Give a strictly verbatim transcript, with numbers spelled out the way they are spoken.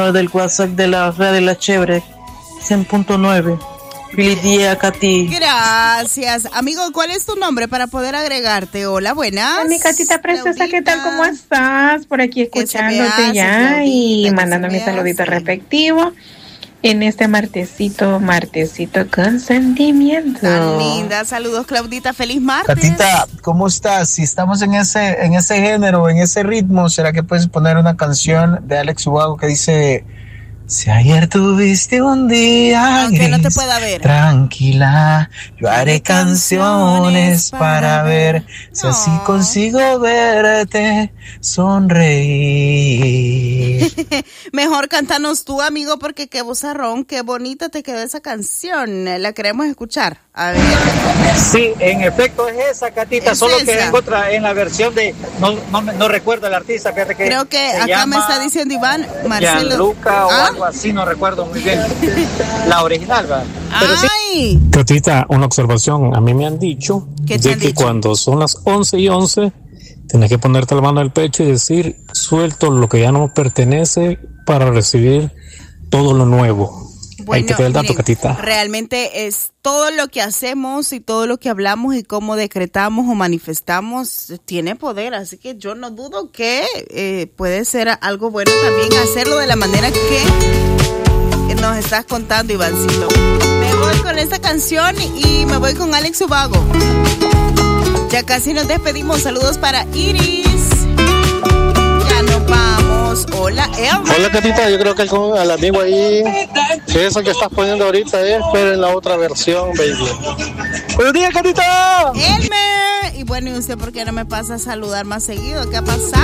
del WhatsApp de la red de la Chévere, cien punto nueve. Feliz día, Katy. Gracias. Amigo, ¿cuál es tu nombre para poder agregarte? Hola, buenas. Mi Catita preciosa, ¿qué tal? ¿Cómo estás? Por aquí escuchándote hace, ya Claudita, y mandando mi saludito hace? respectivo en este martesito, martesito con sentimiento. Tan linda. Saludos, Claudita. Feliz martes. Catita, ¿cómo estás? Si estamos en ese, en ese género, en ese ritmo, ¿será que puedes poner una canción de Alex Ubago que dice: si ayer tuviste un día Aunque gris, no te pueda ver, tranquila, yo haré canciones para ver si No. así consigo verte sonreír? Mejor cántanos tú, amigo, porque qué vozarrón, qué bonita te quedó esa canción. La queremos escuchar. A ver. Sí, en efecto es esa, Catita, Es solo esa. que en otra, en la versión de, no, no, no recuerdo el artista, fíjate que Creo que se acá llama me está diciendo Iván Marcelo. Gianluca o ¿Ah? algo así, no recuerdo muy bien. La original, ¿va? Pero sí. ¡Ay! Catita, una observación. A mí me han dicho ¿Qué te de han que dicho? cuando son las once y once, tienes que ponerte la mano al pecho y decir: suelto lo que ya no me pertenece para recibir todo lo nuevo. Ahí te queda el dato, miren, Catita. realmente es todo lo que hacemos y todo lo que hablamos y cómo decretamos o manifestamos tiene poder, así que yo no dudo que eh, puede ser algo bueno también hacerlo de la manera que, que nos estás contando, Ivancito. Me voy con esta canción y me voy con Alex Ubago. Ya casi nos despedimos. Saludos para Iris. Ya nos vamos. Hola, Elmer. Hola, Catita, yo creo que el, al amigo ahí, que eso que estás poniendo ahorita es, pero en la otra versión, baby. ¡Buenos días, Catita! Elmer. Y bueno, ¿y usted por qué no me pasa a saludar más seguido? ¿Qué ha pasado?